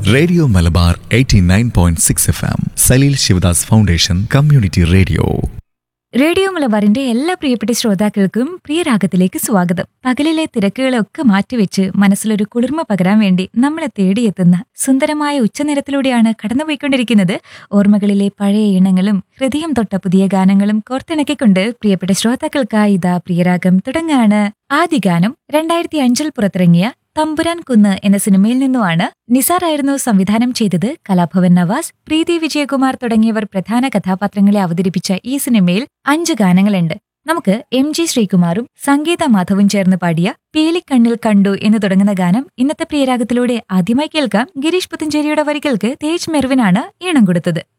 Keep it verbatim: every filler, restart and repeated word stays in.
Radio Malabar eighty nine point six F M Saleel Sivadas foundation community radio. Radio മലബാറിന്റെ എല്ലാ പ്രിയപ്പെട്ട ശ്രോതാക്കൾക്കും പ്രിയരാഗത്തിലേക്ക് സ്വാഗതം. പകലിലെ തിരക്കുകളൊക്കെ മാറ്റിവെച്ച് മനസ്സിലൊരു കുളിർമ പകരാൻ വേണ്ടി നമ്മളെ തേടിയെത്തുന്ന സുന്ദരമായ ഉച്ചനിരത്തിലൂടെയാണ് കടന്നുപോയിക്കൊണ്ടിരിക്കുന്നത്. ഓർമ്മകളിലെ പഴയ ഇണങ്ങളും ഹൃദയം തൊട്ട പുതിയ ഗാനങ്ങളും കോർത്തിണക്കിക്കൊണ്ട് പ്രിയപ്പെട്ട ശ്രോതാക്കൾക്കായി ഇതാ പ്രിയരാഗം തുടങ്ങാണ്. ആദ്യ ഗാനം രണ്ടായിരത്തി അഞ്ചിൽ പുറത്തിറങ്ങിയ തമ്പുരാൻ കുന്ന് എന്ന സിനിമയിൽ നിന്നുമാണ്. നിസാറായിരുന്നു സംവിധാനം ചെയ്തത്. കലാഭവൻ നവാസ്, പ്രീതി വിജയകുമാർ തുടങ്ങിയവർ പ്രധാന കഥാപാത്രങ്ങളെ അവതരിപ്പിച്ച ഈ സിനിമയിൽ അഞ്ച് ഗാനങ്ങളുണ്ട്. നമുക്ക് എം ജി ശ്രീകുമാറും സംഗീത മാധവും ചേർന്ന് പാടിയ പീലിക്കണ്ണിൽ കണ്ടു എന്ന് തുടങ്ങുന്ന ഗാനം ഇന്നത്തെ പ്രിയരാഗത്തിലൂടെ ആദ്യമായി കേൾക്കാം. ഗിരീഷ് പുത്തഞ്ചേരിയുടെ വരികൾക്ക് തേജ് മെർവിനാണ് ഈണം കൊടുത്തത്.